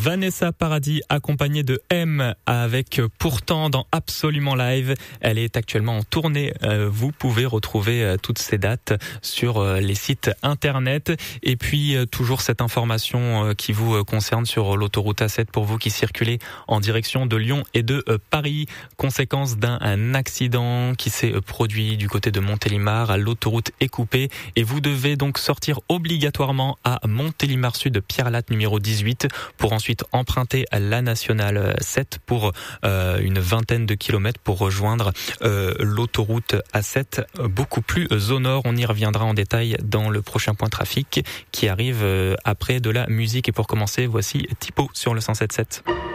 Vanessa Paradis accompagnée de M avec Pourtant dans Absolument Live. Elle est actuellement en tournée. Vous pouvez retrouver toutes ces dates sur les sites internet. Et puis toujours cette information qui vous concerne sur l'autoroute A7 pour vous qui circulez en direction de Lyon et de Paris. Conséquence d'un accident qui s'est produit du côté de Montélimar. L'autoroute est coupée et vous devez donc sortir obligatoirement à Montélimar Sud, Pierre-Latte numéro 18 pour ensuite emprunter la nationale 7 pour une vingtaine de kilomètres pour rejoindre l'autoroute A7 beaucoup plus au nord. On y reviendra en détail dans le prochain point trafic qui arrive après de la musique. Et pour commencer, voici Tipo sur le 107.7.